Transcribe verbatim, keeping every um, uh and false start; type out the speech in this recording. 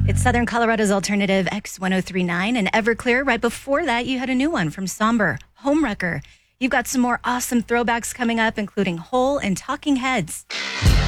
It's Southern Colorado's alternative X ten thirty-nine and Everclear. Right before that, you had a new one from Somber, Homewrecker. You've got some more awesome throwbacks coming up, including Hole and Talking Heads.